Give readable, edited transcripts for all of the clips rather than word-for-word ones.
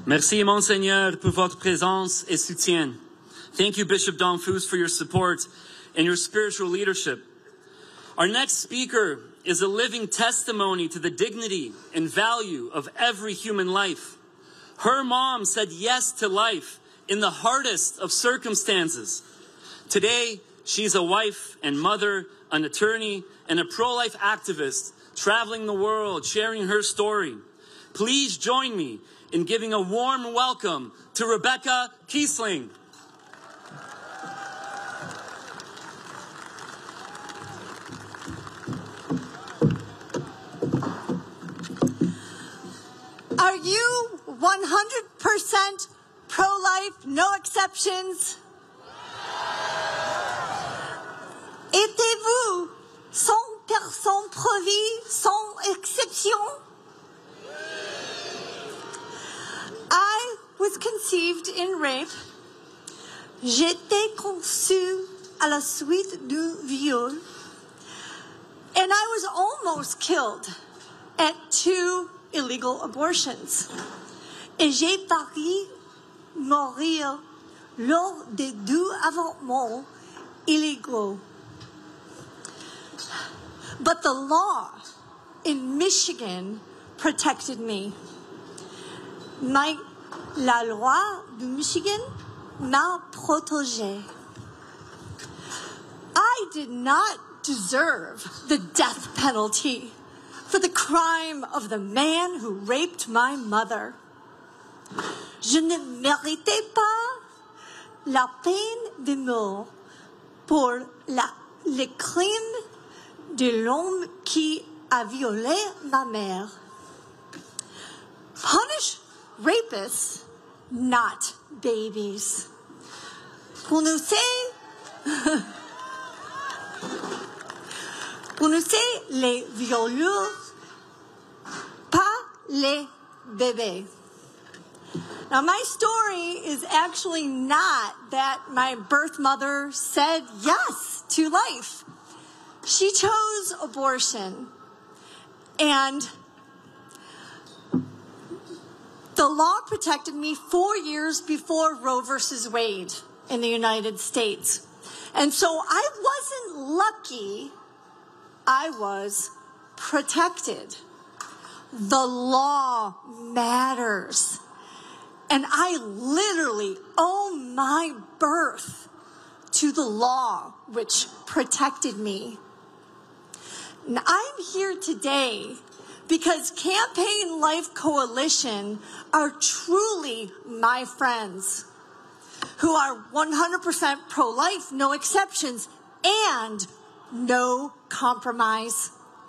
Merci, Monseigneur, pour votre présence et soutien. Thank you, Bishop Domfus, for your support and your spiritual leadership. Our next speaker is a living testimony to the dignity and value of every human life. Her mom said yes to life in the hardest of circumstances. Today, she's a wife and mother, an attorney, and a pro-life activist, traveling the world, sharing her story. Please join me in giving a warm welcome to Rebecca Kiesling. Are you 100% pro-life, no exceptions? Êtes-vous 100% pro-vie, sans exception? I was conceived in rape. J'étais conçue à la suite du viol. And I was almost killed at 2 illegal abortions. Et j'ai failli mourir lors des 2 avortements illégaux. But the law in Michigan protected me. La loi du Michigan m'a protégée. I did not deserve the death penalty for the crime of the man who raped my mother. Je ne méritais pas la peine de mort pour le crime de l'homme qui a violé ma mère. Punish rapists, not babies. Prononcez les violeurs, pas les bébés. Now, my story is actually not that my birth mother said yes to life. She chose abortion. And the law protected me 4 years before Roe versus Wade in the United States. And so I wasn't lucky, I was protected. The law matters. And I literally owe my birth to the law which protected me. And I'm here today because Campaign Life Coalition are truly my friends who are 100% pro-life, no exceptions, and no compromise.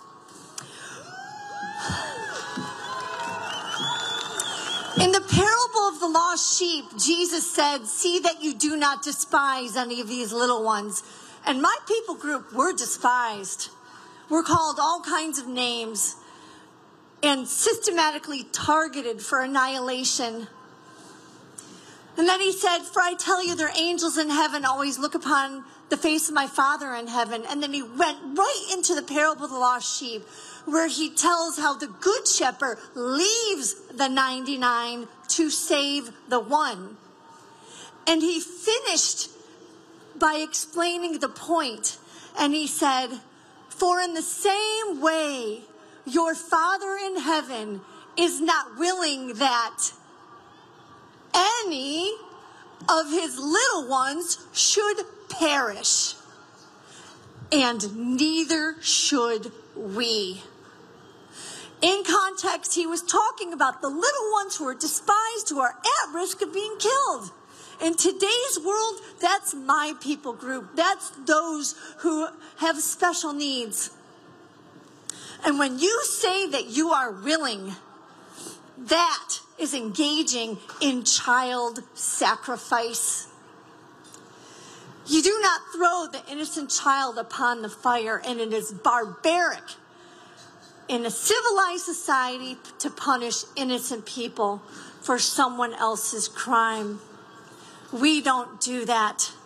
In the parable of the lost sheep, Jesus said, "See that you do not despise any of these little ones." And my people group, we're despised. We're called all kinds of names and systematically targeted for annihilation. And then he said, "For I tell you, their angels in heaven always look upon the face of my Father in heaven." And then he went right into the parable of the lost sheep, where he tells how the good shepherd leaves the 99 to save the one. And he finished by explaining the point. And he said, "For in the same way, your Father in heaven is not willing that any of his little ones should perish, and neither should we." In context, he was talking about the little ones who are despised, who are at risk of being killed. In today's world, that's my people group. That's those who have special needs. And when you say that you are willing, that is engaging in child sacrifice. You do not throw the innocent child upon the fire, and it is barbaric in a civilized society to punish innocent people for someone else's crime. We don't do that.